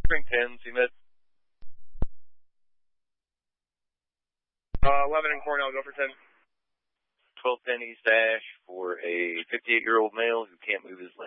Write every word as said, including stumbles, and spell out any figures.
Spring ten, C M E D. Uh, eleven in Cornell, go for ten. twelve ten East Ash for a fifty-eight-year-old male who can't move his